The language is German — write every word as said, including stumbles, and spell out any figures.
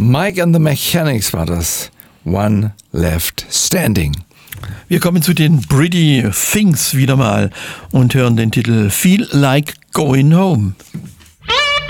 Mike and the Mechanics war das. One Left Standing. Wir kommen zu den Pretty Things wieder mal und hören den Titel Feel Like Going Home.